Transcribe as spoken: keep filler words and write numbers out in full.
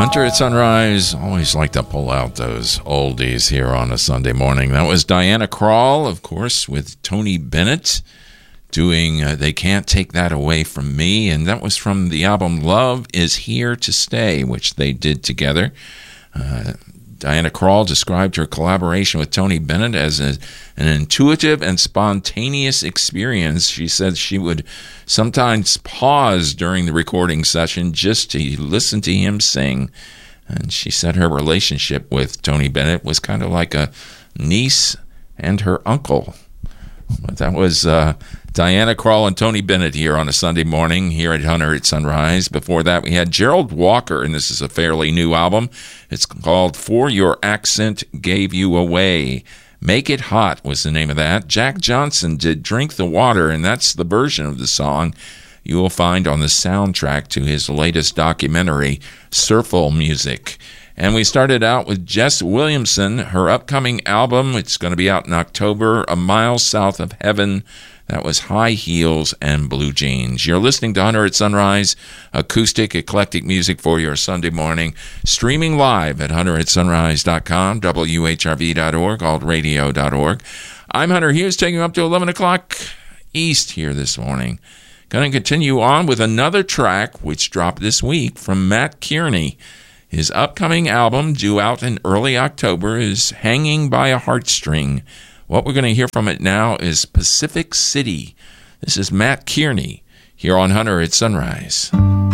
Hunter at Sunrise, always like to pull out those oldies here on a Sunday morning. That was Diana Krall, of course, with Tony Bennett doing uh, They Can't Take That Away From Me, and that was from the album Love Is Here to Stay, which they did together. Uh, Diana Krall described her collaboration with Tony Bennett as a, an intuitive and spontaneous experience. She said she would sometimes pause during the recording session just to listen to him sing. And she said her relationship with Tony Bennett was kind of like a niece and her uncle. But that was uh, Diana Krall and Tony Bennett here on a Sunday morning here at Hunter at Sunrise. Before that, we had Gerald Walker, and this is a fairly new album. It's called For Your Accent Gave You Away. Make It Hot was the name of that. Jack Johnson did Drink the Water, and that's the version of the song you will find on the soundtrack to his latest documentary, Surfle Music. And we started out with Jess Williamson, her upcoming album. It's going to be out in October, A Mile South of Heaven. That was High Heels and Blue Jeans. You're listening to Hunter at Sunrise, acoustic, eclectic music for your Sunday morning. Streaming live at hunter at sunrise dot com, W H R V dot org, alt radio dot org. I'm Hunter Hughes, taking you up to eleven o'clock East here this morning. Going to continue on with another track which dropped this week from Matt Kearney. His upcoming album, due out in early October, is Hanging by a Heartstring. What we're going to hear from it now is Pacific City. This is Matt Kearney here on Hunter at Sunrise.